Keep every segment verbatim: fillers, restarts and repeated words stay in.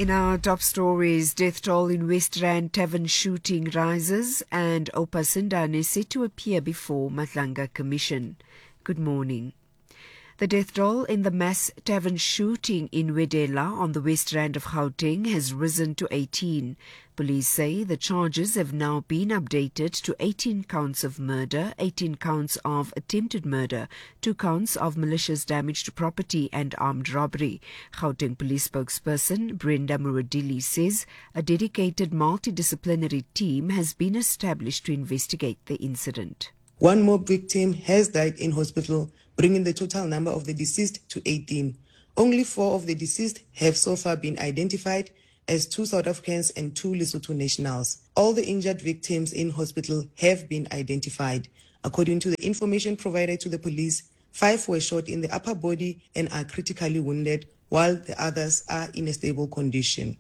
In our top stories, death toll in West Rand Tavern shooting rises and Oupa Sindane is set to appear before Madlanga Commission. Good morning. The death toll in the mass tavern shooting in Wedela on the West Rand of Gauteng has risen to eighteen. Police say the charges have now been updated to eighteen counts of murder, eighteen counts of attempted murder, two counts of malicious damage to property and armed robbery. Gauteng Police spokesperson Brenda Muradili says a dedicated multidisciplinary team has been established to investigate the incident. One more victim has died in hospital, bringing the total number of the deceased to eighteen. Only four of the deceased have so far been identified as two South Africans and two Lesotho nationals. All the injured victims in hospital have been identified. According to the information provided to the police, five were shot in the upper body and are critically wounded, while the others are in a stable condition.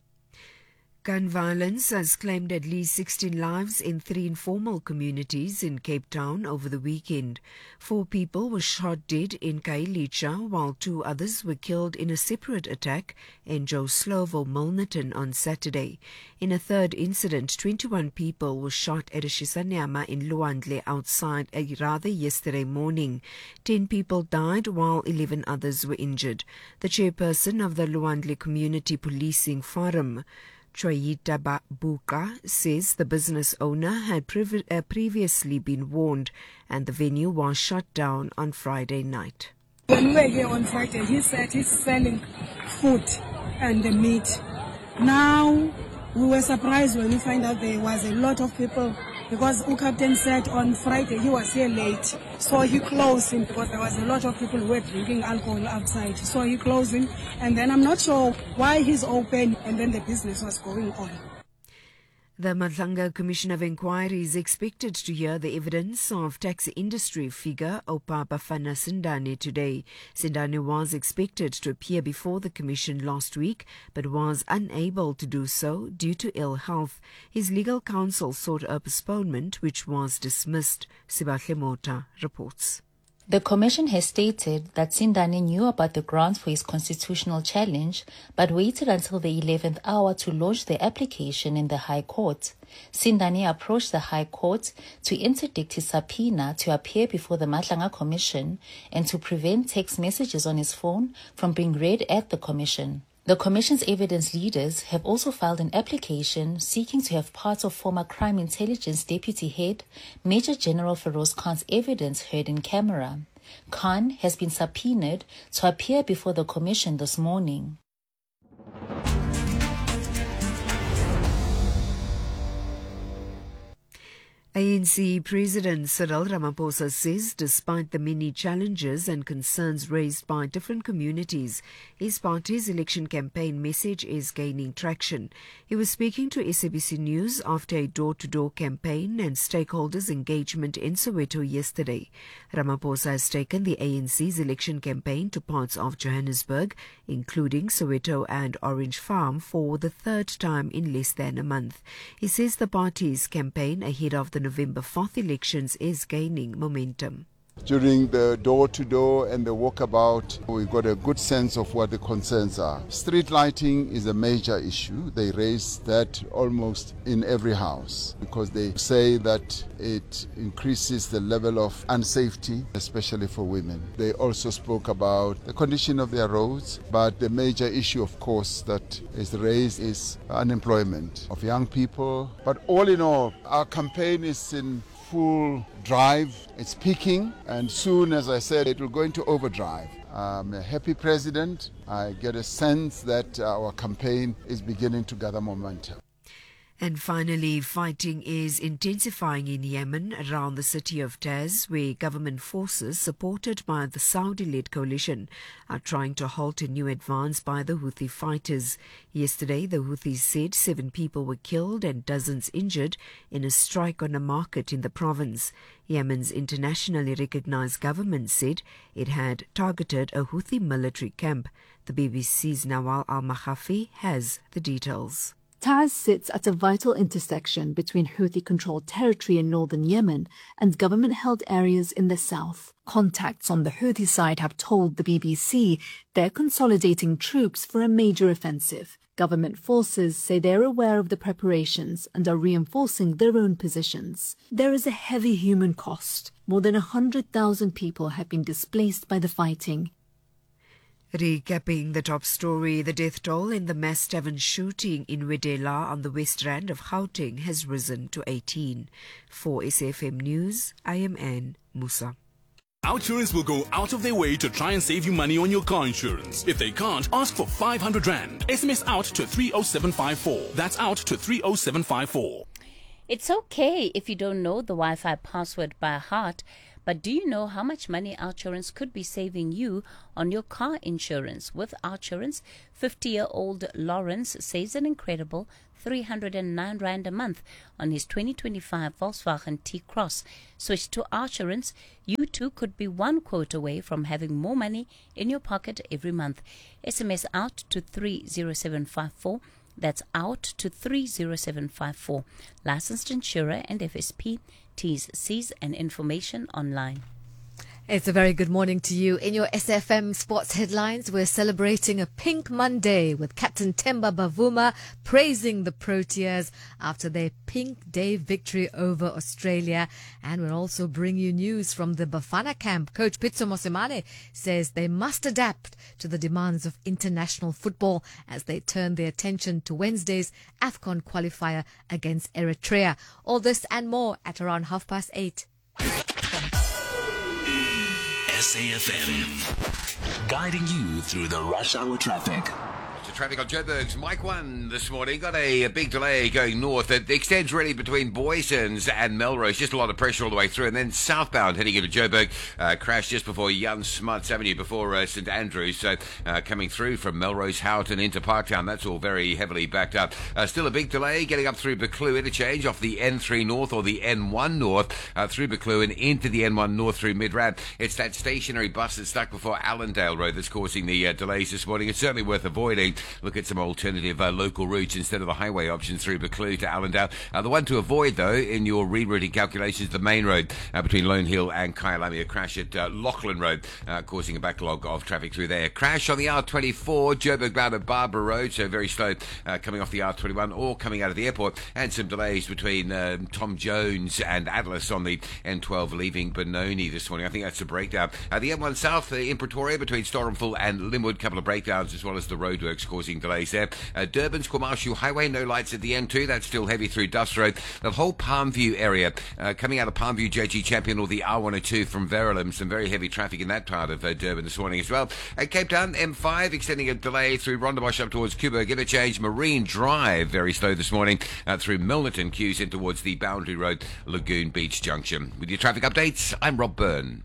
Gun violence has claimed at least sixteen lives in three informal communities in Cape Town over the weekend. Four people were shot dead in Khayelitsha, while two others were killed in a separate attack in Joe Slovo, Milnerton on Saturday. In a third incident, twenty-one people were shot at a Shisanyama in Luandle outside Aguirre yesterday morning. Ten people died while eleven others were injured. The chairperson of the Luandle Community Policing Forum, Choyita Buka, says the business owner had previ- uh, previously been warned and the venue was shut down on Friday night. When we were here on Friday, he said he's selling food and the meat. Now, we were surprised when we find out there was a lot of people because the captain said on Friday he was here late. So he closed him because there was a lot of people who were drinking alcohol outside. So he closed him, and then I'm not sure why he's open, and then the business was going on. The Madlanga Commission of Inquiry is expected to hear the evidence of taxi industry figure Oupa Bafana Sindane today. Sindane was expected to appear before the Commission last week, but was unable to do so due to ill health. His legal counsel sought a postponement, which was dismissed. Sibahle Mota reports. The Commission has stated that Sindane knew about the grounds for his constitutional challenge, but waited until the eleventh hour to lodge the application in the High Court. Sindane approached the High Court to interdict his subpoena to appear before the Madlanga Commission and to prevent text messages on his phone from being read at the Commission. The Commission's evidence leaders have also filed an application seeking to have parts of former Crime Intelligence Deputy Head Major General Feroz Khan's evidence heard in camera. Khan has been subpoenaed to appear before the Commission this morning. A N C President Cyril Ramaphosa says despite the many challenges and concerns raised by different communities, his party's election campaign message is gaining traction. He was speaking to S A B C News after a door-to-door campaign and stakeholders engagement in Soweto yesterday. Ramaphosa has taken the A N C's election campaign to parts of Johannesburg, including Soweto and Orange Farm, for the third time in less than a month. He says the party's campaign ahead of the November fourth elections is gaining momentum. During the door-to-door and the walkabout, we got a good sense of what the concerns are. Street lighting is a major issue. They raise that almost in every house because they say that it increases the level of unsafety, especially for women. They also spoke about the condition of their roads, but the major issue, of course, that is raised is unemployment of young people. But all in all, our campaign is in full drive. It's peaking, and soon, as I said, it will go into overdrive. I'm a happy president. I get a sense that our campaign is beginning to gather momentum. And finally, fighting is intensifying in Yemen around the city of Taz, where government forces, supported by the Saudi-led coalition, are trying to halt a new advance by the Houthi fighters. Yesterday, the Houthis said seven people were killed and dozens injured in a strike on a market in the province. Yemen's internationally recognized government said it had targeted a Houthi military camp. The B B C's Nawal Al-Makhafi has the details. Taz sits at a vital intersection between Houthi-controlled territory in northern Yemen and government-held areas in the south. Contacts on the Houthi side have told the B B C they're consolidating troops for a major offensive. Government forces say they're aware of the preparations and are reinforcing their own positions. There is a heavy human cost. More than one hundred thousand people have been displaced by the fighting. Recapping the top story, the death toll in the mass Tavern shooting in Wedela on the west rand of Gauteng has risen to eighteen. For S F M News, I am Anne Musa. Outsurance will go out of their way to try and save you money on your car insurance. If they can't, ask for five hundred rand. S M S out to three oh seven five four. That's out to three oh seven five four. It's okay if you don't know the Wi-Fi password by heart, but do you know how much money Outsurance could be saving you on your car insurance? With Outsurance, fifty-year-old Lawrence saves an incredible three hundred nine rand a month on his twenty twenty-five Volkswagen T-Cross. Switch to Outsurance. You too could be one quote away from having more money in your pocket every month. S M S out to three oh seven five four. That's out to three oh seven five four. Licensed insurer and F S P. T's, C's and information online. It's a very good morning to you. In your S F M sports headlines, we're celebrating a Pink Monday with Captain Themba Bavuma praising the Proteas after their Pink Day victory over Australia. And we'll also bring you news from the Bafana camp. Coach Pitso Mosemane says they must adapt to the demands of international football as they turn their attention to Wednesday's AFCON qualifier against Eritrea. All this and more at around half past eight. S A F M, guiding you through the rush hour traffic. Traffic on Joburg's Mike one this morning. Got a, a big delay going north. It extends really between Boysons and Melrose. Just a lot of pressure all the way through. And then southbound heading into Joburg. Uh, crash just before Jan Smuts Avenue, before uh, St Andrews. So uh, coming through from Melrose, Houghton into Parktown. That's all very heavily backed up. Uh, still a big delay getting up through Buccleuch interchange off the N three North or the N one North uh, through Buccleuch and into the N one North through Midrand. It's that stationary bus that's stuck before Allendale Road that's causing the uh, delays this morning. It's certainly worth avoiding. Look at some alternative uh, local routes instead of the highway options through Buccleuch to Allendale. Uh, the one to avoid, though, in your rerouting calculations, the main road uh, between Lone Hill and Kyalami. A crash at uh, Lachlan Road, uh, causing a backlog of traffic through there. Crash on the R twenty-four, Joburg bound at Barbara Road, so very slow uh, coming off the R twenty-one or coming out of the airport. And some delays between uh, Tom Jones and Atlas on the N twelve leaving Benoni this morning. I think that's a breakdown. Uh, the N one South uh, in Pretoria between Storenville and Linwood, couple of breakdowns as well as the roadworks causing delays there. Uh, Durban's Kwamashu Highway, no lights at the N two. That's still heavy through Duffs Road. The whole Palmview area, uh, coming out of Palmview, J G Champion or the R one oh two from Verulam. Some very heavy traffic in that part of uh, Durban this morning as well. At Cape Town, M five, extending a delay through Rondebosch up towards Kuburg Interchange. Marine Drive, very slow this morning uh, through Milnerton, queues in towards the Boundary Road, Lagoon Beach Junction. With your traffic updates, I'm Rob Byrne.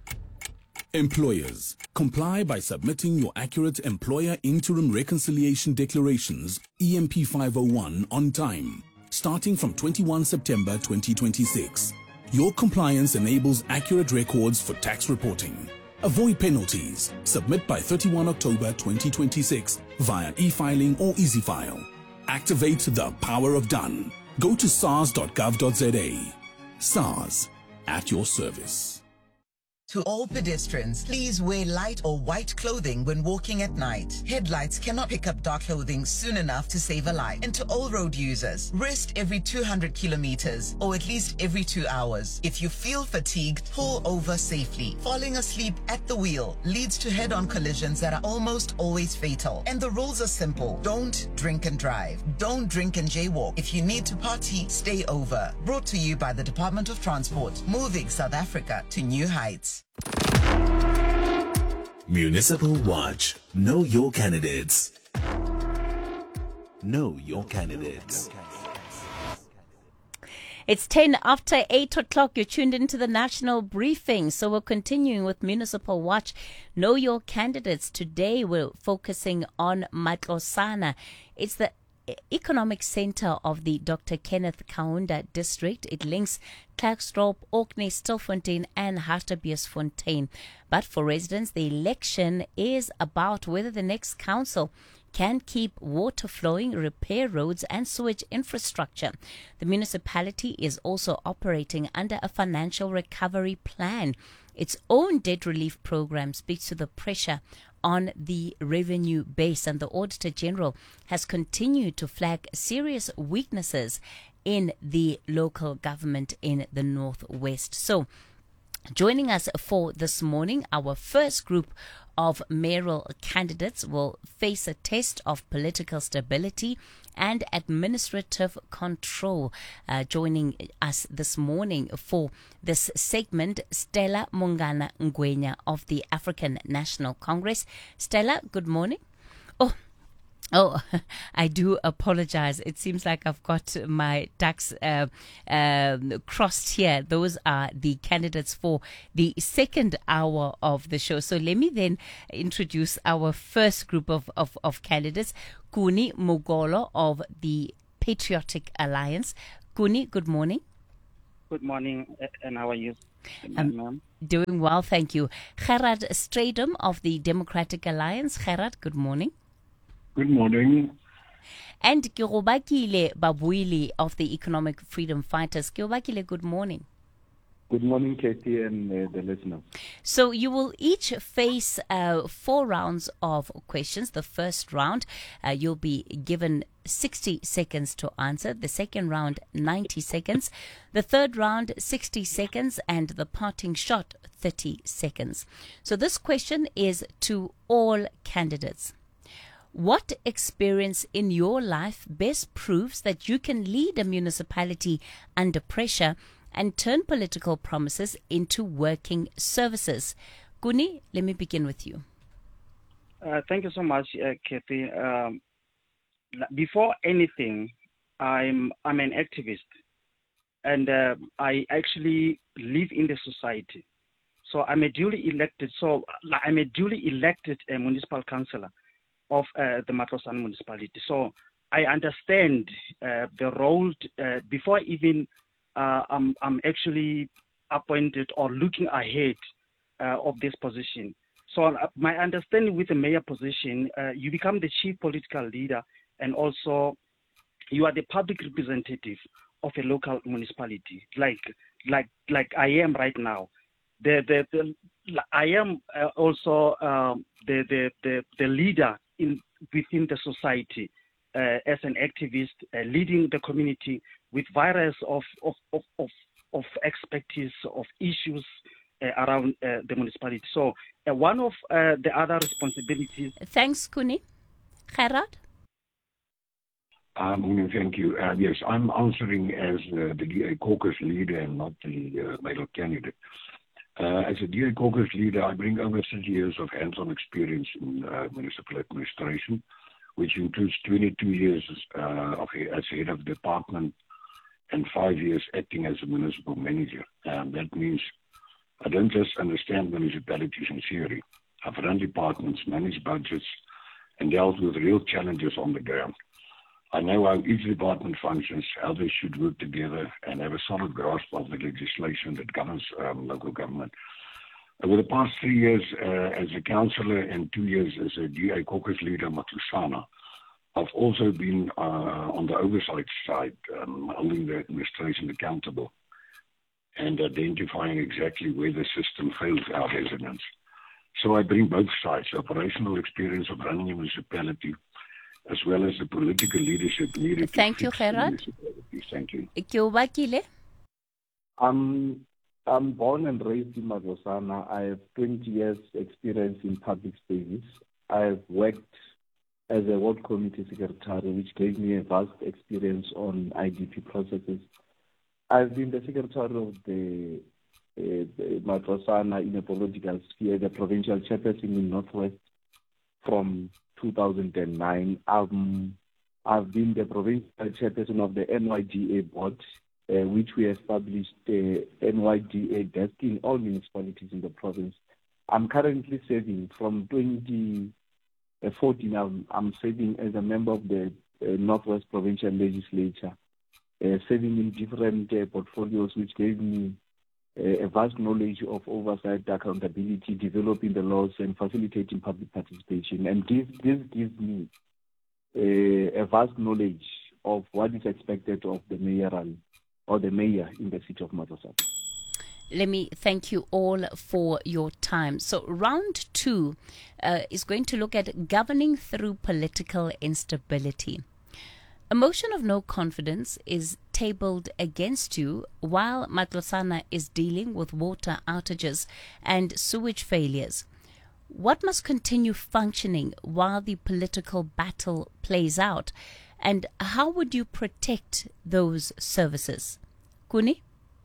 Employers, comply by submitting your accurate Employer Interim Reconciliation Declarations, E M P five oh one, on time, starting from twenty-first September twenty twenty-six. Your compliance enables accurate records for tax reporting. Avoid penalties. Submit by thirty-first October twenty twenty-six via e-filing or EasyFile. Activate the power of done. Go to sars dot gov dot za. SARS, at your service. To all pedestrians, please wear light or white clothing when walking at night. Headlights cannot pick up dark clothing soon enough to save a life. And to all road users, rest every two hundred kilometers or at least every two hours. If you feel fatigued, pull over safely. Falling asleep at the wheel leads to head-on collisions that are almost always fatal. And the rules are simple. Don't drink and drive. Don't drink and jaywalk. If you need to party, stay over. Brought to you by the Department of Transport, moving South Africa to new heights. Municipal Watch. Know your candidates. Know your candidates. It's ten after eight o'clock. You're tuned into the national briefing. So we're continuing with Municipal Watch. Know your candidates. Today we're focusing on Matlosana. It's the economic center of the Doctor Kenneth Kaunda district. It links Klerksdorp, Orkney, Stilfontein and Hartbeesfontein. But for residents, the election is about whether the next council can keep water flowing, repair roads and sewage infrastructure. The municipality is also operating under a financial recovery plan. Its own debt relief program speaks to the pressure on the revenue base, and the Auditor General has continued to flag serious weaknesses in the local government in the Northwest. So, joining us for this morning, our first group of mayoral candidates will face a test of political stability and administrative control. Uh, joining us this morning for this segment, Stella Mongana Ngwenya of the African National Congress. Stella, good morning. Oh, Oh, I do apologize. It seems like I've got my ducks uh, um, crossed here. Those are the candidates for the second hour of the show. So let me then introduce our first group of, of, of candidates. Kuni Mogolo of the Patriotic Alliance. Kuni, good morning. Good morning, and how are you? Um, doing well, thank you. Gerard Stradum of the Democratic Alliance. Gerard, good morning. Good morning. And Kirobakile Babuili of the Economic Freedom Fighters. Kirobakile, good morning. Good morning, Katie, and uh, the listeners. So you will each face uh, four rounds of questions. The first round, uh, you'll be given sixty seconds to answer. The second round, ninety seconds. The third round, sixty seconds. And the parting shot, thirty seconds. So this question is to all candidates. What experience in your life best proves that you can lead a municipality under pressure and turn political promises into working services? Kuni, let me begin with you. Uh, thank you so much, uh, Kathy. Um, before anything, I'm I'm an activist, and uh, I actually live in the society. So I'm a duly elected. So I'm a duly elected uh, municipal councillor of uh, the Matlosana municipality. So I understand uh, the role uh, before even uh, I'm, I'm actually appointed or looking ahead uh, of this position. So uh, my understanding with the mayor position, uh, you become the chief political leader, and also you are the public representative of a local municipality, like like like I am right now. The the, the I am uh, also um, the, the the the leader in within the society uh, as an activist, uh, leading the community with various of of of of, of expertise of issues uh, around uh, the municipality. So uh, one of uh, the other responsibilities. Thanks, Kuni. Gerard? Um, thank you. Uh, yes, I'm answering as uh, the D A caucus leader and not the uh, mayoral candidate. Uh, as a D A caucus leader, I bring over thirty years of hands-on experience in uh, municipal administration, which includes twenty-two years uh, of, as head of department and five years acting as a municipal manager. Um, that means I don't just understand municipalities in theory. I've run departments, managed budgets, and dealt with real challenges on the ground. I know how each department functions, how they should work together, and have a solid grasp of the legislation that governs um, local government. Over the past three years uh, as a councillor and two years as a D A caucus leader, Matlosana, I've also been uh, on the oversight side, um, holding the administration accountable and identifying exactly where the system fails our residents. So I bring both sides, operational experience of running a municipality, as well as the political leadership needed. Thank you, Gerard. Thank you. Kiobakile? I'm, I'm born and raised in Matlosana. I have twenty years experience in public spaces. I've worked as a ward committee secretary, which gave me a vast experience on I D P processes. I've been the secretary of the, uh, the Matlosana in a political sphere, the provincial chairperson in Northwest from two thousand nine. Um, I've been the provincial chairperson of the N Y D A board, uh, which we established the N Y D A desk in all municipalities in the province. I'm currently serving from twenty fourteen. I'm, I'm serving as a member of the uh, Northwest Provincial Legislature, uh, serving in different uh, portfolios, which gave me a vast knowledge of oversight, accountability, developing the laws, and facilitating public participation. And this, this gives me a, a vast knowledge of what is expected of the mayoral or the mayor in the city of Matlosana. let me thank you all for your time. So round two uh, is going to look at governing through political instability. A motion of no confidence is tabled against you while Matlosana is dealing with water outages and sewage failures. What must continue functioning while the political battle plays out? And how would you protect those services? Kuni?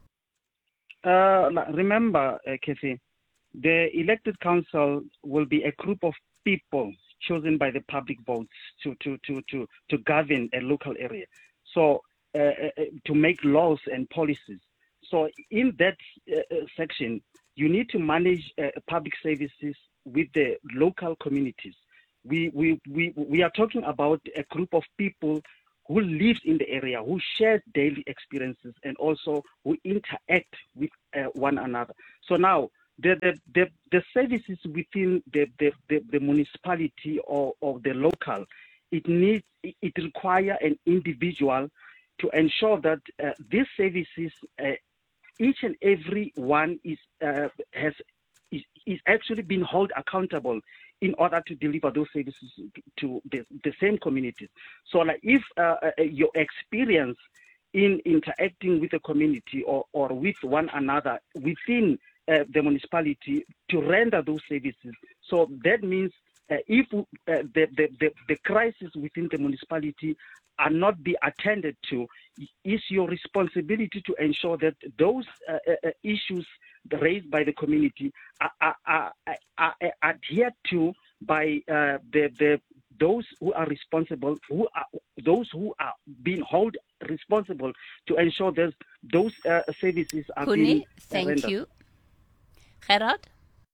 Uh, remember, uh, Kathy, the elected council will be a group of people chosen by the public votes to, to, to, to, to govern a local area. So uh, uh, to make laws and policies. So in that uh, section, you need to manage uh, public services with the local communities. We, we, we, we are talking about a group of people who live in the area, who share daily experiences, and also who interact with uh, one another. So now, the, the, the, the services within the, the, the, the municipality or, or the local, it needs, it requires an individual to ensure that uh, these services, uh, each and every one is, uh, has, is, is actually being held accountable in order to deliver those services to the, the same communities. So like if uh, uh, your experience in interacting with the community or, or with one another within uh, the municipality to render those services, so that means uh, if uh, the, the, the, the crisis within the municipality are not be attended to, it's your responsibility to ensure that those uh, uh, issues raised by the community are, are, are, are, are adhered to by uh, the, the those who are responsible, who are those who are being held responsible to ensure that those uh, services are Kuni, being thank rendered. you. Gerard?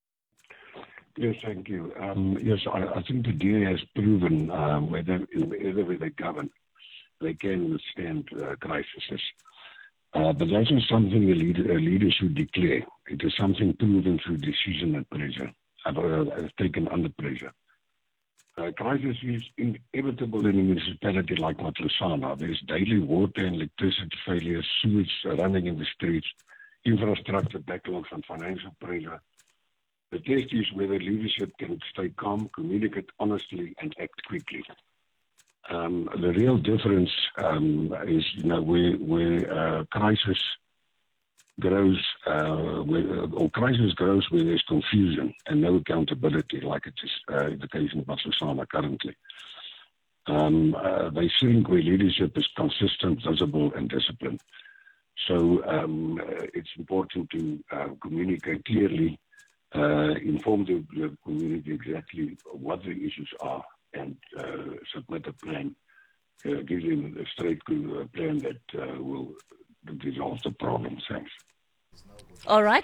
Yes, thank you. Um, yes, I, I think the D A has proven um, whether whether they govern, they can withstand uh, crises. Uh, but that is something a leader, a leader should declare. It is something proven through decision and pressure, uh, taken under pressure. Uh, crisis is inevitable in a municipality like Matlosana. There's daily water and electricity failures, sewage running in the streets, infrastructure backlogs and financial pressure. The test is whether leadership can stay calm, communicate honestly, and act quickly. Um, the real difference um, is, you know, where, where uh, crisis grows, uh, where, or crisis grows where there's confusion and no accountability, like it is uh, the case in Matlosana currently. Um, uh, they shrink where leadership is consistent, visible, and disciplined. So um, uh, it's important to uh, communicate clearly, uh, inform the, the community exactly what the issues are, and uh, submit a plan, uh, give them a straight uh, plan that uh, will resolve the problem. Thanks. All right.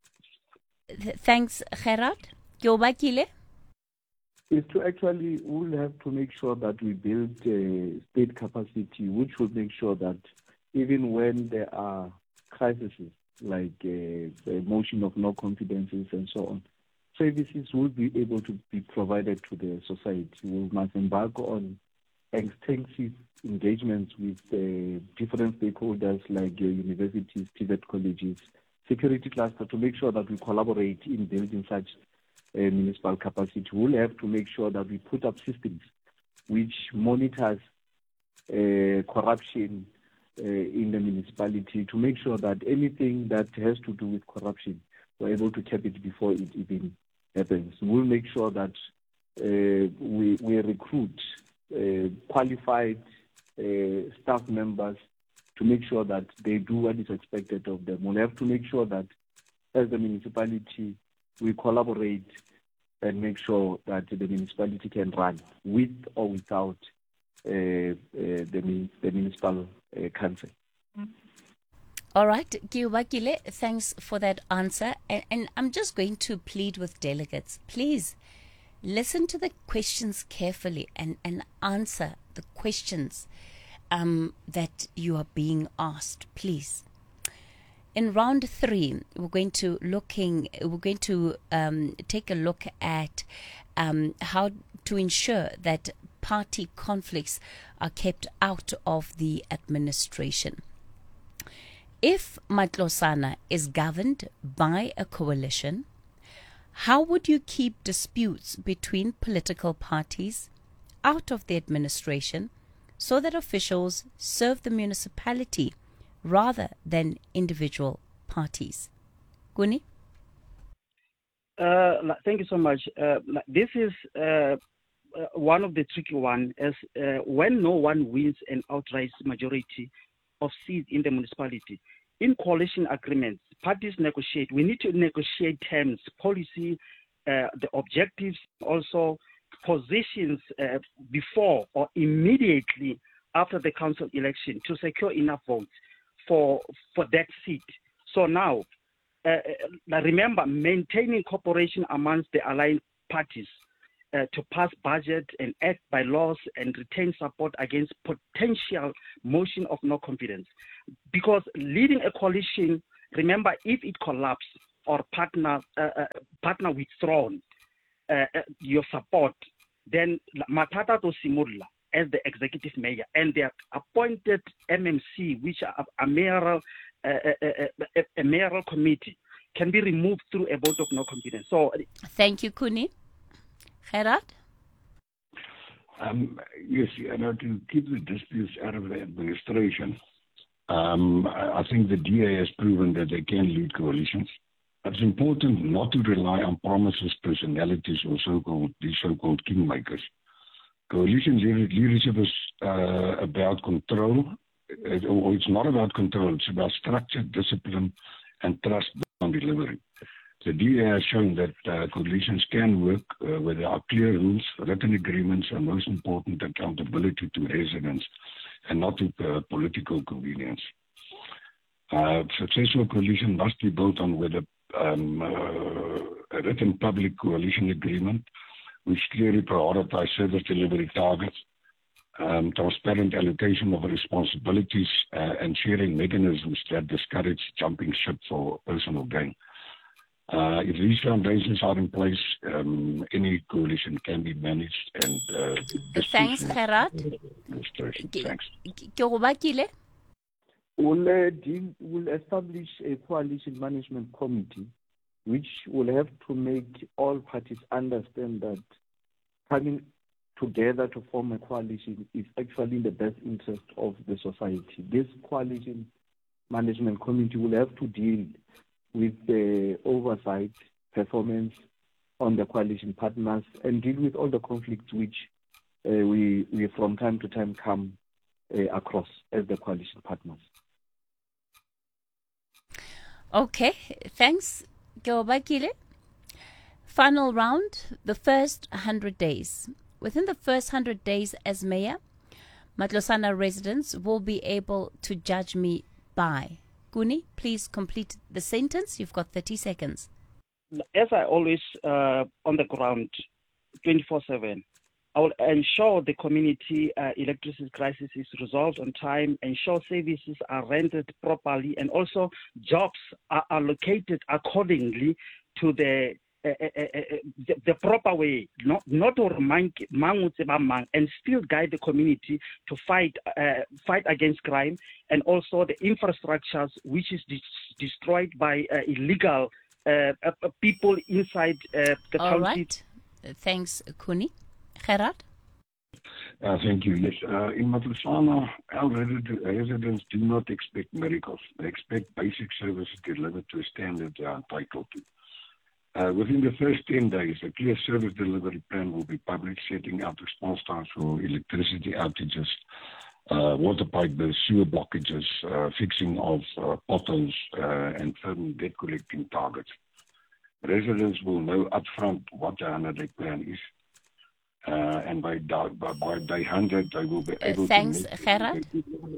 Th- thanks, Gerard. Kyobakile? Is to actually, we'll have to make sure that we build uh, state capacity, which will make sure that even when there are crises like uh, the motion of no confidences and so on, services will be able to be provided to the society. We must embark on extensive engagements with uh, different stakeholders like uh, universities, T V E T colleges, security cluster, to make sure that we collaborate in building such uh, municipal capacity. We'll have to make sure that we put up systems which monitors uh, corruption uh, in the municipality, to make sure that anything that has to do with corruption, we're able to cap it before it even happens. We'll make sure that uh, we, we recruit uh, qualified uh, staff members to make sure that they do what is expected of them. We'll have to make sure that as the municipality, we collaborate and make sure that the municipality can run with or without uh, uh, the, the municipal uh, council. All right, Kyobakile, thanks for that answer. And, and I'm just going to plead with delegates. Please listen to the questions carefully and, and answer the questions um, that you are being asked, please. In round three, we're going to looking. We're going to um, take a look at um, how to ensure that party conflicts are kept out of the administration. If Matlosana is governed by a coalition, how would you keep disputes between political parties out of the administration so that officials serve the municipality rather than individual parties? Kuni? Uh, thank you so much. Uh, this is uh, one of the tricky ones, as uh, when no one wins an outright majority of seats in the municipality. In coalition agreements, parties negotiate. We need to negotiate terms, policy, uh, the objectives, also positions uh, before or immediately after the council election to secure enough votes for for that seat. So now, uh, remember, maintaining cooperation amongst the aligned parties uh, to pass budget and act by laws and retain support against potential motion of no confidence. Because leading a coalition, remember, if it collapses or partner uh, uh, partner withdrawn uh, uh, your support, then Matata to Simulla as the executive mayor and their appointed M M C, which are a mayoral uh, a, a, a mayoral committee, can be removed through a vote of no confidence. So, thank you, Kuni. Gerard? Um, yes, you know, to keep the disputes out of the administration, um, I, I think the D A has proven that they can lead coalitions. It's important not to rely on promises, personalities, or so-called these so-called kingmakers. Coalition leadership is uh, about control, it, or it's not about control. It's about structure, discipline, and trust on delivery. The D A has shown that uh, coalitions can work uh, where there are clear rules, written agreements, and most important, accountability to residents and not to uh, political convenience. Uh, successful coalition must be built on whether um, uh, a written public coalition agreement which clearly prioritize service delivery targets, um, transparent allocation of responsibilities, uh, and sharing mechanisms that discourage jumping ship for personal gain. Uh, if these foundations are in place, um, any coalition can be managed and... Uh, Thanks, Gerard. Thanks. We'll, uh, deal, we'll establish a coalition management committee which will have to make all parties understand that coming together to form a coalition is actually in the best interest of the society. This coalition management committee will have to deal with the oversight, performance on the coalition partners, and deal with all the conflicts which uh, we, we from time to time come uh, across as the coalition partners. Okay, thanks, Geobakile. Final round, the first one hundred days. Within the first one hundred days as mayor, Matlosana residents will be able to judge me by. Kuni, please complete the sentence. You've got thirty seconds. As I always uh, on the ground, twenty-four seven, I will ensure the community uh, electricity crisis is resolved on time, ensure services are rendered properly, and also jobs are allocated accordingly to the uh, uh, uh, the, the proper way, not not to remind and still guide the community to fight uh, fight against crime, and also the infrastructures which is dis- destroyed by uh, illegal uh, uh, people inside uh, the All county. right. Thanks, Kuni. Gerard? Uh, thank you. Yes, uh, in Matlosana, our residents do not expect miracles. They expect basic services delivered to a standard they are entitled to. Uh, within the first ten days, a clear service delivery plan will be published, setting out response times for electricity outages, uh, water pipe bursts, sewer blockages, uh, fixing of uh, potholes, uh, and firm debt collecting targets. Residents will know upfront what the one hundred day plan is. Uh, and by, by, by day one hundred, they will be able uh, thanks, to... Gerard.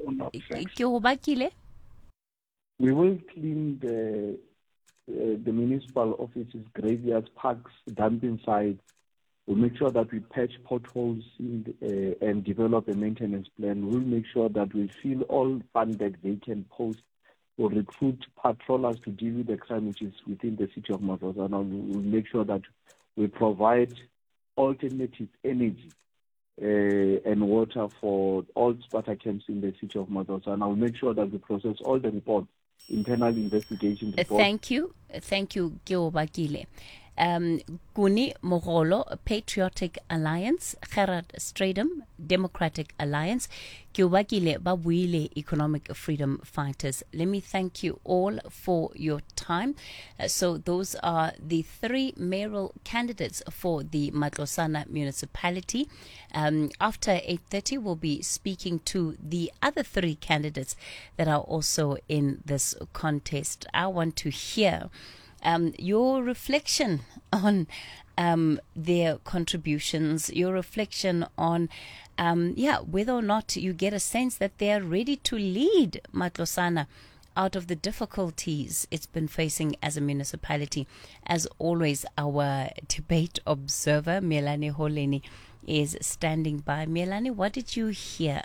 Gerard. We will clean the uh, the municipal offices, graveyards, parks, dumping sites. We'll make sure that we patch potholes in the, uh, and develop a maintenance plan. We'll make sure that we fill all funded vacant posts. We'll recruit patrollers to deal with the crime which is within the city of Matlosana. We'll make sure that we provide alternative energy uh, and water for all starter camps in the city of Matlosana. I'll make sure that we process all the reports internal investigation Uh, report. Thank you. Uh, Thank you, Geobakile. Um, Guni Mogolo, Patriotic Alliance, Gerard Stradum, Democratic Alliance, Geobakile Babuile, Economic Freedom Fighters. Let me thank you all for your time. Uh, so those are the three mayoral candidates for the Matlosana municipality. Um, after eight thirty, we'll be speaking to the other three candidates that are also in this contest. I want to hear Um, your reflection on um, their contributions, your reflection on, um, yeah, whether or not you get a sense that they are ready to lead Matlosana out of the difficulties it's been facing as a municipality. As always, our debate observer, Melanie Holeni, is standing by. Melanie, what did you hear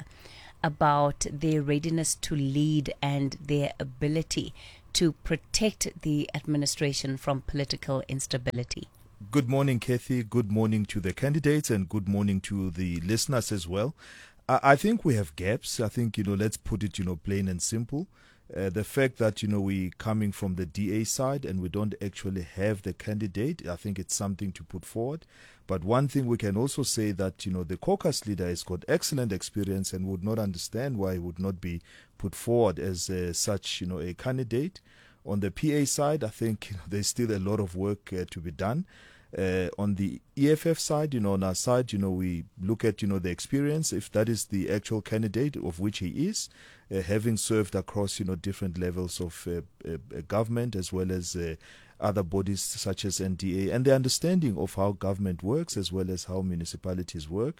about their readiness to lead and their ability to protect the administration from political instability? Good morning, Kathy. Good morning to the candidates and good morning to the listeners as well. I, I think we have gaps. I think, you know, let's put it, you know, plain and simple. Uh, the fact that, you know, we're coming from the D A side and we don't actually have the candidate, I think it's something to put forward. But one thing we can also say that, you know, the caucus leader has got excellent experience and would not understand why he would not be put forward as uh, such, you know, a candidate. On the P A side, I think, you know, there's still a lot of work uh, to be done. Uh, on the E F F side, you know, on our side, you know, we look at, you know, the experience, if that is the actual candidate of which he is, uh, having served across, you know, different levels of uh, uh, government as well as uh, other bodies such as N D A, and the understanding of how government works as well as how municipalities work.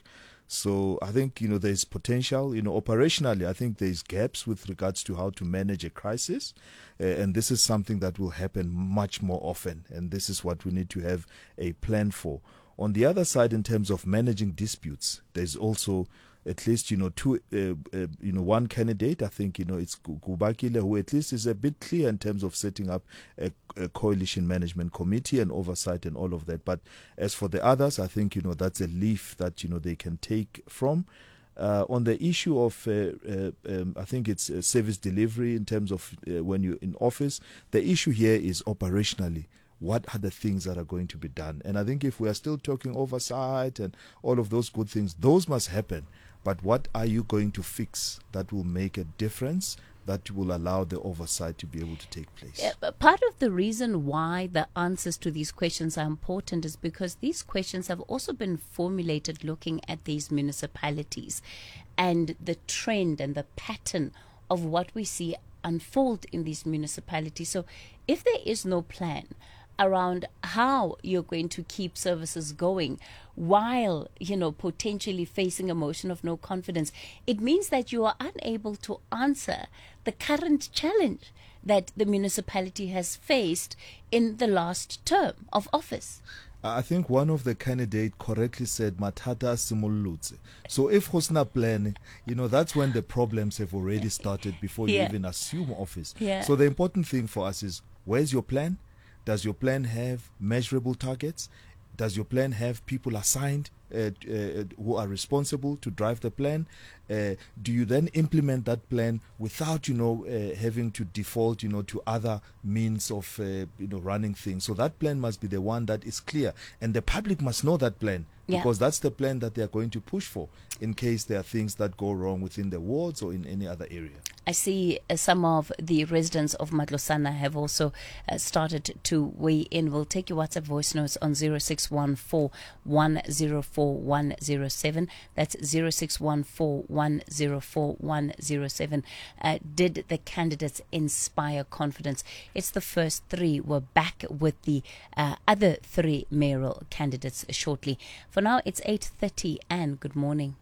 So I think, you know, there's potential, you know, operationally, I think there's gaps with regards to how to manage a crisis. Uh, and this is something that will happen much more often. And this is what we need to have a plan for. On the other side, in terms of managing disputes, there's also at least, you know, two, uh, uh, you know, one candidate. I think, you know, it's Gubakile, who at least is a bit clear in terms of setting up a, a coalition management committee and oversight and all of that. But as for the others, I think, you know, that's a leaf that, you know, they can take from. Uh, on the issue of, uh, uh, um, I think it's uh, service delivery in terms of uh, when you're in office, the issue here is operationally. What are the things that are going to be done? And I think if we are still talking oversight and all of those good things, those must happen. But what are you going to fix that will make a difference, that will allow the oversight to be able to take place? Uh, part of the reason why the answers to these questions are important is because these questions have also been formulated looking at these municipalities and the trend and the pattern of what we see unfold in these municipalities. So if there is no plan around how you're going to keep services going while, you know, potentially facing a motion of no confidence, it means that you are unable to answer the current challenge that the municipality has faced in the last term of office. I think one of the candidates correctly said, Matata simulutse. So if Hosna plan, you know, that's when the problems have already started before you Yeah. even assume office. Yeah. So the important thing for us is, where's your plan? Does your plan have measurable targets? Does your plan have people assigned uh, uh, who are responsible to drive the plan? Uh, do you then implement that plan without, you know, uh, having to default, you know, to other means of, uh, you know, running things? So that plan must be the one that is clear, and the public must know that plan. Yeah. Because that's the plan that they are going to push for in case there are things that go wrong within the wards or in any other area. I see uh, some of the residents of Matlosana have also uh, started to weigh in. We'll take your WhatsApp voice notes on zero six one four one zero four one zero seven. That's zero six one four one zero four one zero seven. Uh, did the candidates inspire confidence? It's the first three. We're back with the uh, other three mayoral candidates shortly. For now, it's eight thirty, and good morning.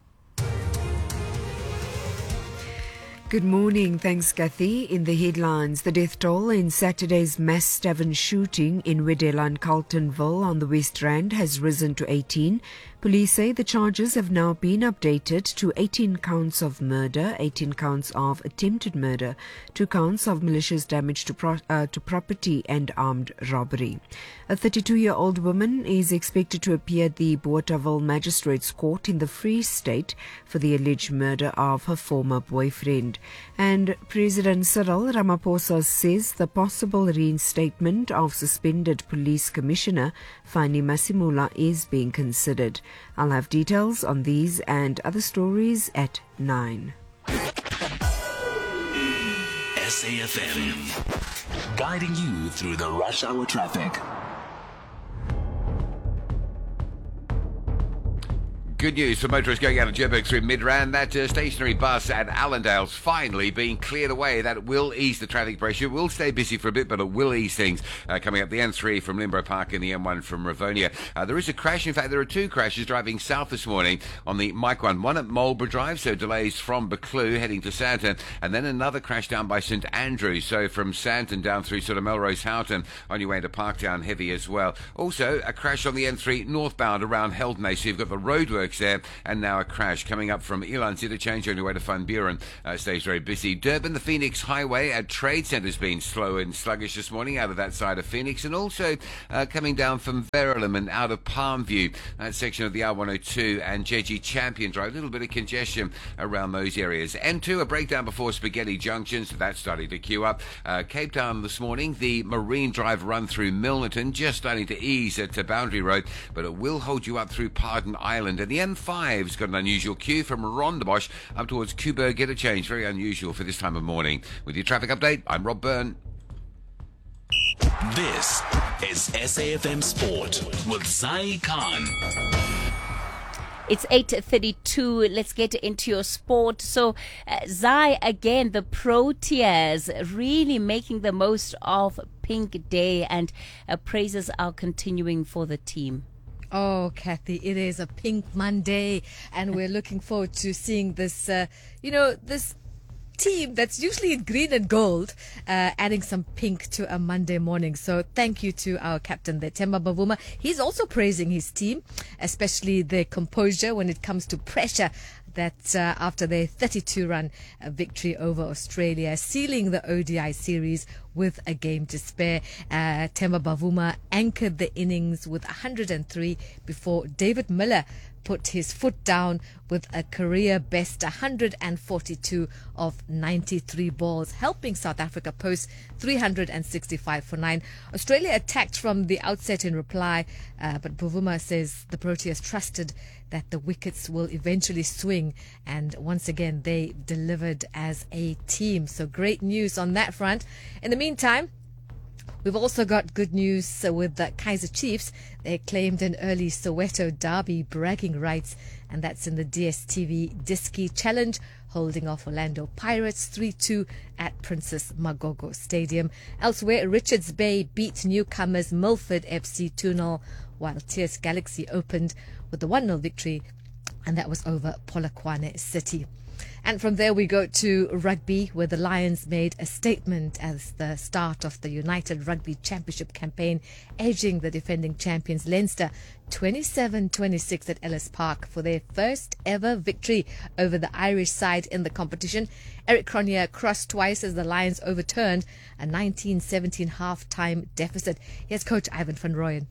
Good morning. Thanks, Kathy. In the headlines, the death toll in Saturday's mass Stavern shooting in Wedella and Carltonville on the West Rand has risen to eighteen. Police say the charges have now been updated to eighteen counts of murder, eighteen counts of attempted murder, two counts of malicious damage to, pro- uh, to property and armed robbery. A thirty-two-year-old woman is expected to appear at the Bothaville Magistrates Court in the Free State for the alleged murder of her former boyfriend. And President Cyril Ramaphosa says the possible reinstatement of suspended Police Commissioner Fani Masimula is being considered. I'll have details on these and other stories at nine. S A F M, guiding you through the rush hour traffic. Good news for motorists going out of Joburg through Midrand. That uh, stationary bus at Allendale's finally being cleared away. That will ease the traffic pressure. Will stay busy for a bit, but it will ease things. Uh, coming up the N three from Limborough Park and the M one from Rivonia. Uh, there is a crash. In fact, there are two crashes driving south this morning on the Mike one. One at Marlborough Drive, so delays from Buccleuch heading to Sandton. And then another crash down by St Andrews. So from Sandton down through sort of Melrose Houghton on your way to Parktown heavy as well. Also, a crash on the N three northbound around Heldney. So you've got the roadworks there, and now a crash coming up from Elands interchange on your way to Van Buren. Uh, stays very busy. Durban, the Phoenix Highway at Trade Centre's been slow and sluggish this morning out of that side of Phoenix, and also uh, coming down from Verulam and out of Palmview, that section of the R one oh two and J G Champion Drive. A little bit of congestion around those areas. N two, a breakdown before Spaghetti Junction, so that's starting to queue up. Uh, Cape Town this morning, the Marine Drive run through Milnerton, just starting to ease at uh, Boundary Road, but it will hold you up through Pardon Island. And the N five's got an unusual queue from Rondebosch up towards Kuberg Interchange. Very unusual for this time of morning. With your traffic update, I'm Rob Byrne. This is S A F M Sport with Zai Khan. It's eight thirty-two. Let's get into your sport. So, uh, Zai, again, the Proteas really making the most of Pink Day, and uh, praises are continuing for the team. Oh, Kathy, it is a Pink Monday, and we're looking forward to seeing this, uh, you know, this team that's usually in green and gold, uh, adding some pink to a Monday morning. So thank you to our captain there, Themba Bavuma. He's also praising his team, especially their composure when it comes to pressure, that uh, after their thirty-two run uh, victory over Australia, sealing the O D I series with a game to spare. Uh, Themba Bavuma anchored the innings with one hundred three before David Miller put his foot down with a career best one hundred forty-two of ninety-three balls, helping South Africa post three hundred sixty-five for nine. Australia attacked from the outset in reply, uh, but Bavuma says the Proteas trusted that the wickets will eventually swing, and once again they delivered as a team. So great news on that front. In the meantime, we've also got good news with the Kaizer Chiefs. They claimed an early Soweto derby bragging rights, and that's in the D S T V Diski Challenge, holding off Orlando Pirates three two at Princess Magogo Stadium. Elsewhere, Richards Bay beat newcomers Milford F C two nil, while T S Galaxy opened with a one nil victory, and that was over Polokwane City. And from there we go to rugby, where the Lions made a statement as the start of the United Rugby Championship campaign, edging the defending champions Leinster twenty-seven twenty-six at Ellis Park for their first ever victory over the Irish side in the competition. Eric Cronje crossed twice as the Lions overturned a nineteen seventeen half-time deficit. Here's Coach Ivan van Rooyen.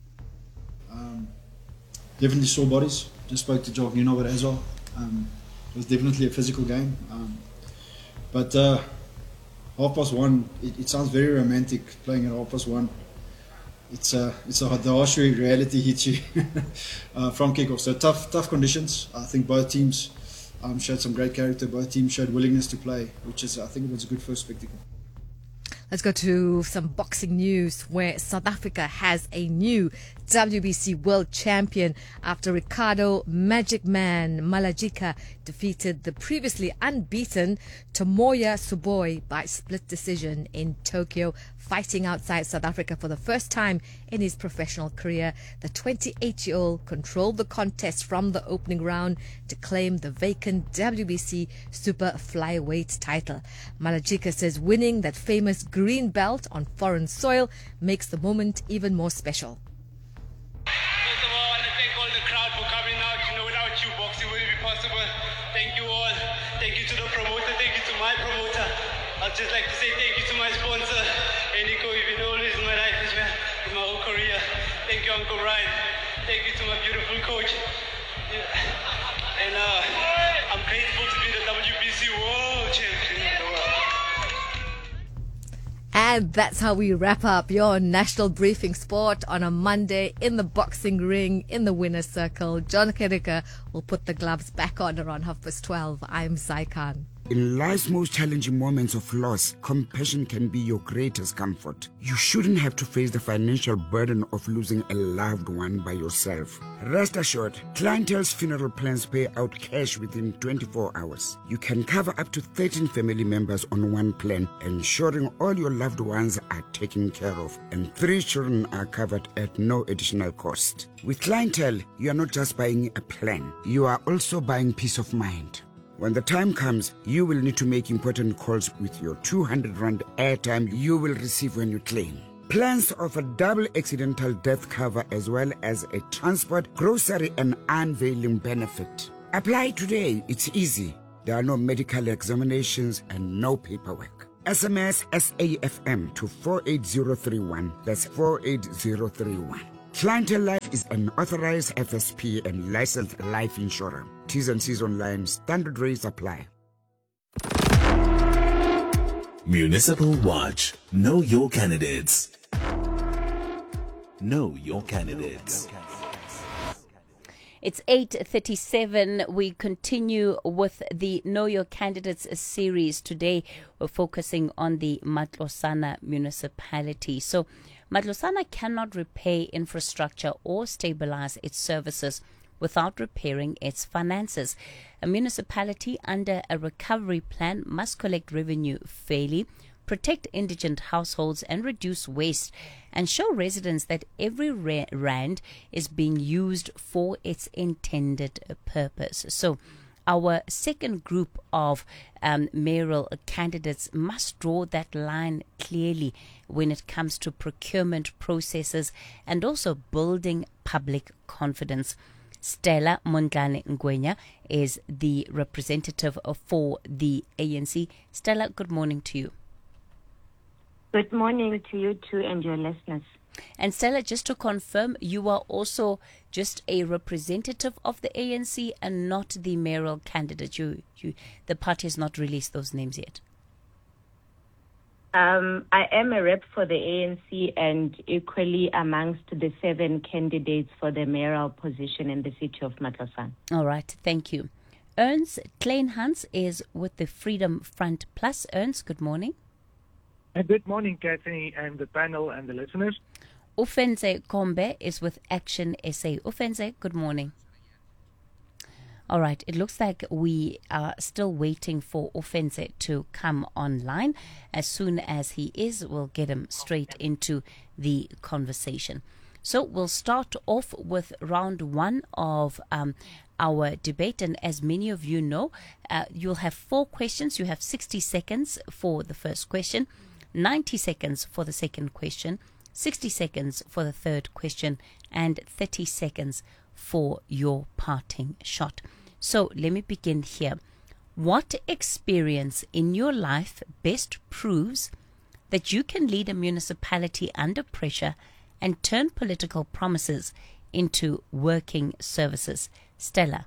Um, definitely sore bodies. Just spoke to Jock Nunov as well. Um, It was definitely a physical game, um, but uh, half past one. It, it sounds very romantic playing at half past one. It's a, it's a the harsh reality hits you uh, from kickoff. So tough, tough conditions. I think both teams um, showed some great character. Both teams showed willingness to play, which is I think it was a good first spectacle. Let's go to some boxing news, where South Africa has a new W B C world champion after Ricardo Magic Man Malajika defeated the previously unbeaten Tomoya Suboi by split decision in Tokyo. Fighting outside South Africa for the first time in his professional career, the twenty-eight-year-old controlled the contest from the opening round to claim the vacant W B C Super Flyweight title. Malajika says winning that famous green belt on foreign soil makes the moment even more special. First of all, I want to thank all the crowd for coming out you all. Thank you to the promoter. Thank you to my promoter. I'd just like to say thank you to my sponsor, Eniko. You've been always in my life as well, in my whole career. Thank you, Uncle Ryan. Thank you to my beautiful coach. Yeah. And uh, I'm grateful to be the W B C World Champion of the world. And that's how we wrap up your National Briefing Sport on a Monday in the boxing ring in the winner's circle. John Kerika will put the gloves back on around half past twelve. I'm Sai Khan. In life's most challenging moments of loss, compassion can be your greatest comfort. You shouldn't have to face the financial burden of losing a loved one by yourself. Rest assured, Clientele's funeral plans pay out cash within twenty-four hours. You can cover up to thirteen family members on one plan, ensuring all your loved ones are taken care of, and three children are covered at no additional cost. With Clientele, you are not just buying a plan, you are also buying peace of mind. When the time comes, you will need to make important calls with your two hundred rand airtime you will receive when you claim. Plans offer double accidental death cover as well as a transport, grocery and unveiling benefit. Apply today, it's easy. There are no medical examinations and no paperwork. S M S S A F M to four eight zero three one. That's four eight zero three one. Clientele Life is an authorized F S P and licensed life insurer. T's and C's online. Standard rates apply. Municipal Watch. Know your candidates. Know your candidates. It's eight thirty-seven. We continue with the Know Your Candidates series. Today, we're focusing on the Matlosana municipality. So, Matlosana cannot repair infrastructure or stabilize its services without repairing its finances. A municipality under a recovery plan must collect revenue fairly, protect indigent households and reduce waste, and show residents that every rand is being used for its intended purpose. So, our second group of um, mayoral candidates must draw that line clearly when it comes to procurement processes and also building public confidence. Stella Mondlane Ngwenya is the representative for the A N C. Stella, good morning to you. Good morning to you too and your listeners. And Stella, just to confirm, you are also just a representative of the A N C and not the mayoral candidate. You, you, the party has not released those names yet. Um, I am a rep for the A N C and equally amongst the seven candidates for the mayoral position in the city of Matlosana. All right, thank you. Ernst Kleinhans is with the Freedom Front Plus. Ernst, good morning. Good morning, Kathy, and the panel and the listeners. Ufenze Kombe is with Action S A. Ufenze, good morning. All right, it looks like we are still waiting for Ufenze to come online. As soon as he is, we'll get him straight into the conversation. So we'll start off with round one of um, our debate. And as many of you know, uh, you'll have four questions. You have sixty seconds for the first question, ninety seconds for the second question, sixty seconds for the third question, and thirty seconds for your parting shot. So let me begin here. What experience in your life best proves that you can lead a municipality under pressure and turn political promises into working services? Stella.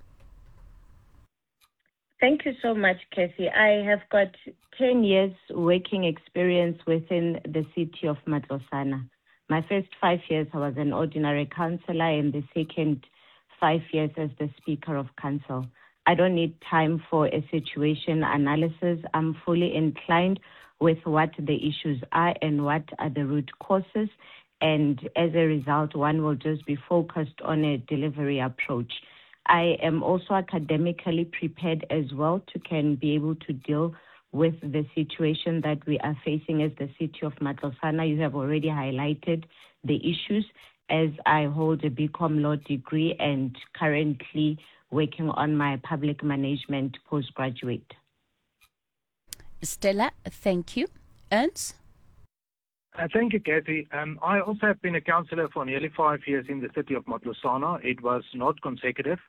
Thank you so much, Kathy. I have got ten years working experience within the city of Matlosana. My first five years, I was an ordinary councillor, and the second five years as the Speaker of Council. I don't need time for a situation analysis. I'm fully inclined with what the issues are and what are the root causes. And as a result, one will just be focused on a delivery approach. I am also academically prepared as well to can be able to deal with the situation that we are facing as the city of Matlosana. You have already highlighted the issues, as I hold a B Com law degree and currently working on my public management postgraduate. Stella, thank you. Ernst? Uh, thank you, Kathy. Um, I also have been a councillor for nearly five years in the city of Matlosana. It was not consecutive.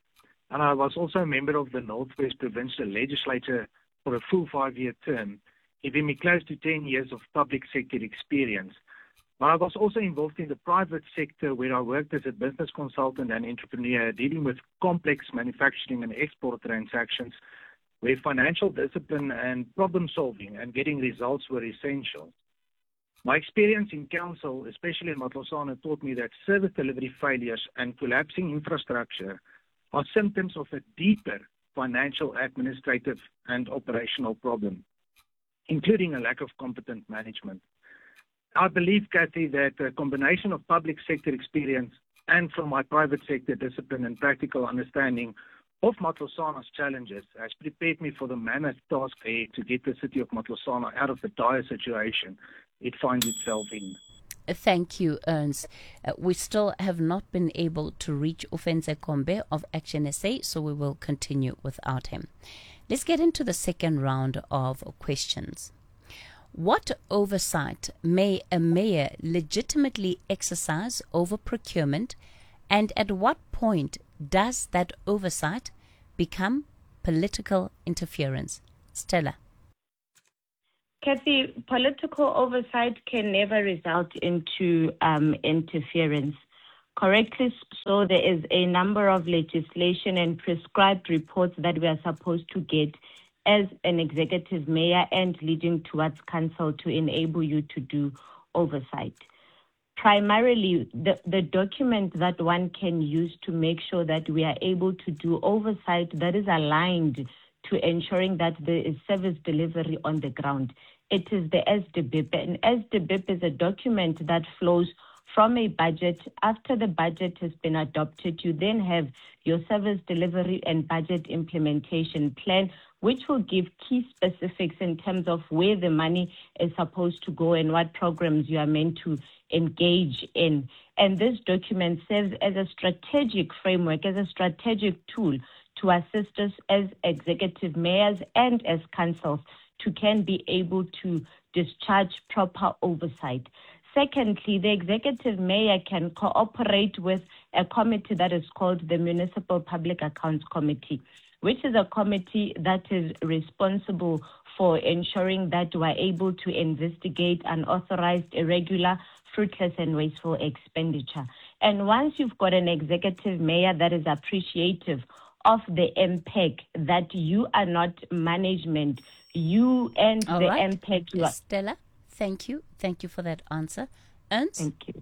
and I was also a member of the Northwest Provincial Legislature for a full five-year term, giving me close to ten years of public sector experience. But I was also involved in the private sector where I worked as a business consultant and entrepreneur dealing with complex manufacturing and export transactions where financial discipline and problem solving and getting results were essential. My experience in council, especially in Matlosana, taught me that service delivery failures and collapsing infrastructure are symptoms of a deeper financial, administrative and operational problem, including a lack of competent management. I believe, Kathy, that a combination of public sector experience and from my private sector discipline and practical understanding of Matlosana's challenges has prepared me for the mammoth task ahead to get the city of Matlosana out of the dire situation it finds itself in. Thank you, Ernst. Uh, we still have not been able to reach Ofense Kombe of Action S A, so we will continue without him. Let's get into the second round of questions. What oversight may a mayor legitimately exercise over procurement, and at what point does that oversight become political interference? Stella. Kathy, political oversight can never result into um, interference. Correctly so, there is a number of legislation and prescribed reports that we are supposed to get as an executive mayor and leading towards council to enable you to do oversight. Primarily, the, the document that one can use to make sure that we are able to do oversight that is aligned to ensuring that there is service delivery on the ground. It is the S D B I P, and S D B I P is a document that flows from a budget. After the budget has been adopted, you then have your service delivery and budget implementation plan, which will give key specifics in terms of where the money is supposed to go and what programs you are meant to engage in. And this document serves as a strategic framework, as a strategic tool to assist us as executive mayors and as councils to can be able to discharge proper oversight. Secondly, the executive mayor can cooperate with a committee that is called the Municipal Public Accounts Committee, which is a committee that is responsible for ensuring that we are able to investigate unauthorized, irregular, fruitless and wasteful expenditure. And once you've got an executive mayor that is appreciative of the M P E C, that you are not management, you and All the right. M P E C... You are Stella, thank you. Thank you for that answer. Ernst? Thank you.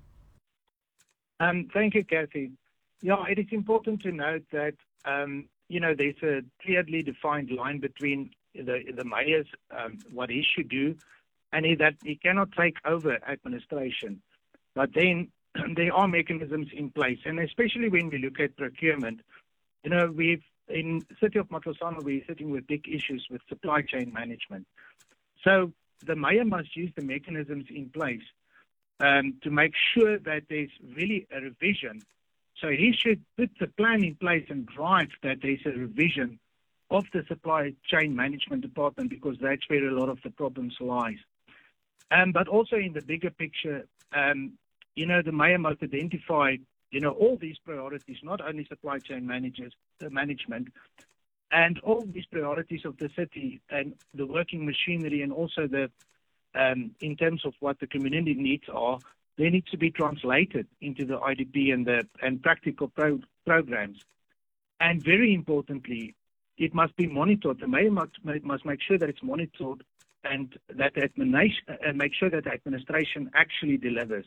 Um, thank you, Kathy. Yeah, it is important to note that, um, you know, there's a clearly defined line between the, the mayor's, um, what he should do, and he, that he cannot take over administration. But then there are mechanisms in place, and especially when we look at procurement, you know, we've, in the city of Matlosana, we're sitting with big issues with supply chain management. So the mayor must use the mechanisms in place um, to make sure that there's really a revision. So he should put the plan in place and drive that there's a revision of the supply chain management department, because that's where a lot of the problems lies. Um, but also in the bigger picture, um, you know, the mayor must identify, you know, all these priorities, not only supply chain managers, the management, and all these priorities of the city and the working machinery, and also the, um, in terms of what the community needs are, they need to be translated into the I D P and the and practical pro- programs. And very importantly, it must be monitored. The mayor must, must make sure that it's monitored and that the administration, uh, make sure that the administration actually delivers.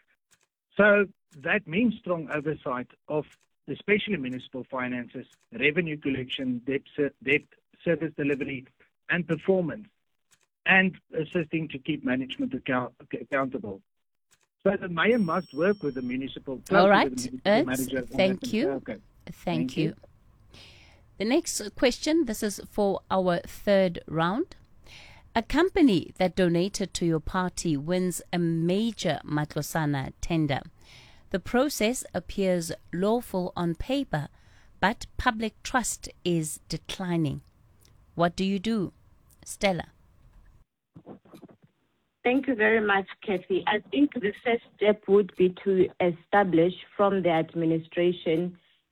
So that means strong oversight of especially municipal finances, revenue collection, debt, debt service delivery, and performance, and assisting to keep management account, accountable. So the mayor must work with the municipal. All right, municipal Ernst, manager. thank you. Okay. Thank, Thank you. you. The next question, this is for our third round. A company that donated to your party wins a major Matlosana tender. The process appears lawful on paper, but public trust is declining. What do you do? Stella. Thank you very much, Kathy. I think the first step would be to establish from the administration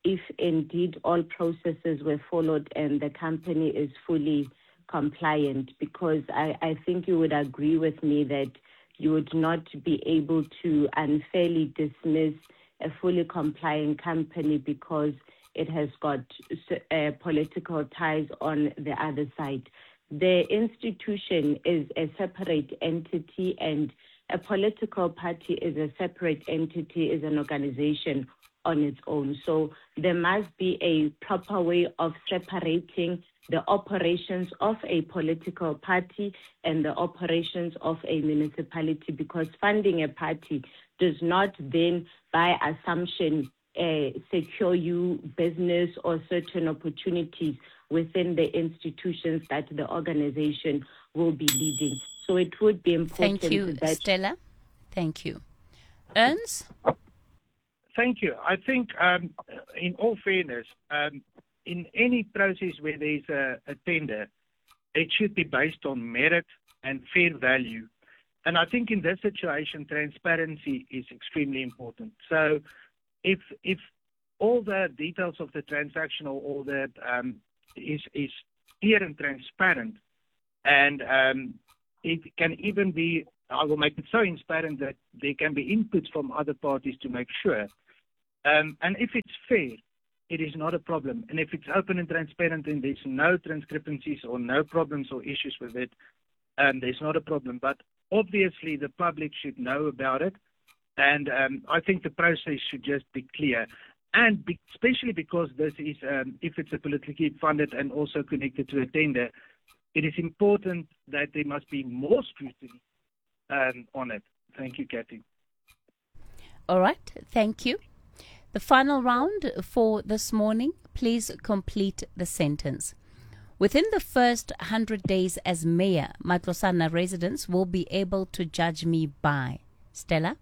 if indeed all processes were followed and the company is fully compliant, because I, I think you would agree with me that you would not be able to unfairly dismiss a fully compliant company because it has got uh, political ties on the other side. The institution is a separate entity, and a political party is a separate entity, is an organization on its own. So there must be a proper way of separating the operations of a political party and the operations of a municipality, because funding a party does not then, by assumption, uh, secure you business or certain opportunities within the institutions that the organization will be leading. So it would be important. Thank you, that Stella. Thank you. Ernst? Thank you. I think, um, in all fairness, um, in any process where there is a, a tender, it should be based on merit and fair value. And I think in this situation, transparency is extremely important. So if if all the details of the transaction or all that um, is, is clear and transparent, and um, it can even be, I will make it so transparent that there can be inputs from other parties to make sure. Um, and if it's fair, it is not a problem. And if it's open and transparent and there's no transcriptions or no problems or issues with it, um, there's not a problem. But obviously the public should know about it. And um, I think the process should just be clear. And be, especially because this is, um, if it's a politically funded and also connected to a tender, it is important that there must be more scrutiny um, on it. Thank you, Kathy. All right. Thank you. The final round for this morning, please complete the sentence. Within the first one hundred days as mayor, Matlosana residents will be able to judge me by. Stella?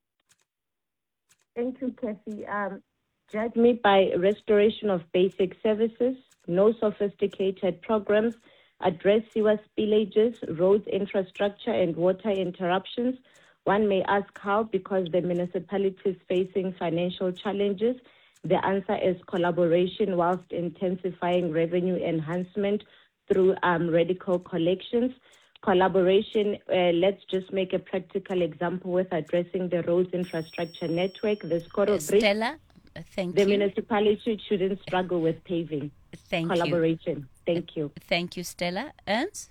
Thank you, Kathy. Um, judge me by restoration of basic services, no sophisticated programs, address sewer spillages, roads infrastructure, and water interruptions. One may ask how, because the municipality is facing financial challenges. The answer is collaboration whilst intensifying revenue enhancement through um, radical collections. Collaboration, uh, let's just make a practical example with addressing the roads infrastructure network. The Skoro Bridge. Stella, thank the you. The municipality shouldn't struggle with paving. Thank Collaboration. you. Thank you. Thank you, Stella. Ernst?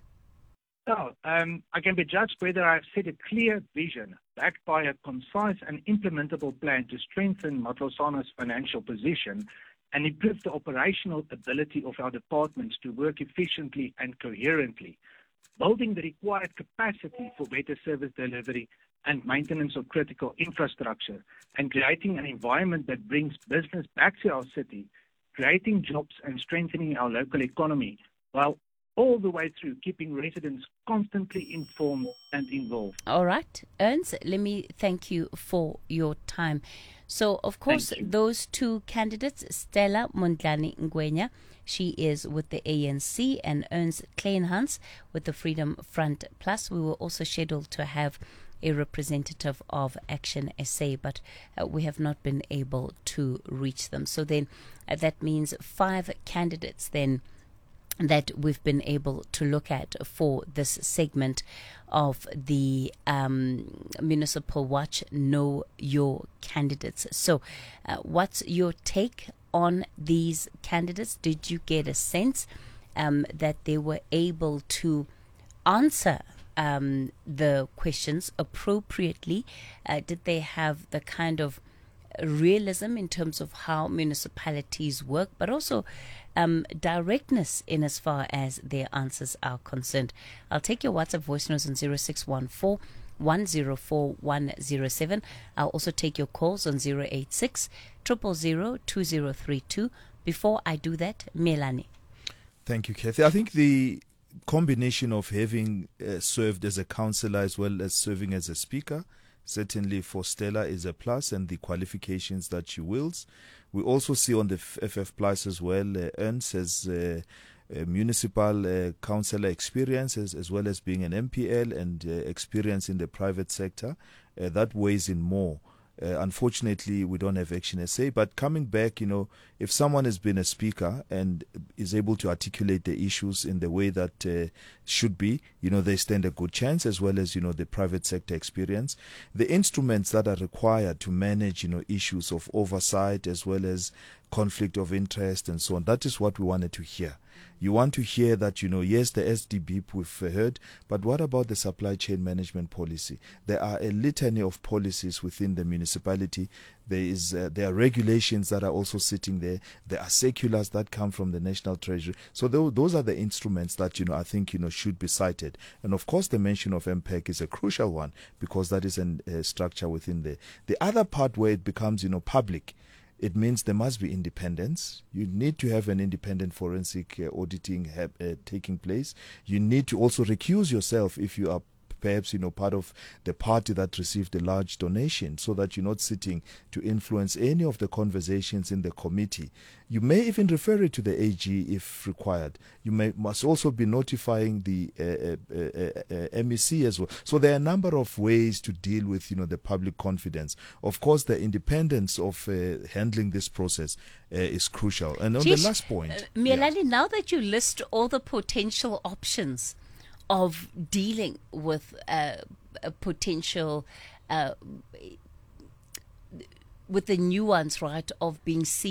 So, um, I can be judged whether I've set a clear vision backed by a concise and implementable plan to strengthen Matlosana's financial position and improve the operational ability of our departments to work efficiently and coherently, building the required capacity for better service delivery and maintenance of critical infrastructure, and creating an environment that brings business back to our city, creating jobs and strengthening our local economy, while all the way through keeping residents constantly informed and involved. All right. Ernst, let me thank you for your time. So, of course, those two candidates, Stella Mondlane Ngwenya, she is with the A N C, and Ernst Kleinhans with the Freedom Front Plus. We were also scheduled to have a representative of Action S A, but uh, we have not been able to reach them. So then uh, that means five candidates then that we've been able to look at for this segment of the um, Municipal Watch Know Your Candidates. So uh, what's your take on these candidates? Did you get a sense um, that they were able to answer um, the questions appropriately? Uh, did they have the kind of realism in terms of how municipalities work, but also um, directness in as far as their answers are concerned? I'll take your WhatsApp voice notes on zero six one four, one zero four, one zero seven. I'll also take your calls on zero eight six, zero zero zero, two zero three two. Before I do that, Melanie. Thank you, Kathy. I think the combination of having uh, served as a councillor as well as serving as a speaker, certainly for Stella, is a plus, and the qualifications that she wields. We also see on the F F Plus as well, uh, Ernst has uh, uh, municipal uh, councillor experience as, as well as being an M P L and uh, experience in the private sector. Uh, that weighs in more Uh, unfortunately, we don't have Action S A. But coming back, you know, if someone has been a speaker and is able to articulate the issues in the way that uh, should be, you know, they stand a good chance, as well as, you know, the private sector experience. The instruments that are required to manage, you know, issues of oversight as well as conflict of interest and so on, that is what we wanted to hear. You want to hear that, you know, yes, the S D B P we've heard, but what about the supply chain management policy? There are a litany of policies within the municipality. There is uh, there are regulations that are also sitting there. There are circulars that come from the National Treasury. So th- those are the instruments that, you know, I think, you know, should be cited. And of course, the mention of M P E C is a crucial one, because that is a uh, structure within there. The other part where it becomes, you know, public, it means there must be independence. You need to have an independent forensic uh, auditing ha- uh, taking place. You need to also recuse yourself if you are perhaps, you know, part of the party that received a large donation, so that you're not sitting to influence any of the conversations in the committee. You may even refer it to the A G if required. You may must also be notifying the uh, uh, uh, uh, M E C as well. So there are a number of ways to deal with, you know, the public confidence. Of course, the independence of uh, handling this process uh, is crucial. And on Chief, the last point, uh, Mielani, yeah. Now that you list all the potential options of dealing with uh, a potential, uh, with the nuance, right, of being seen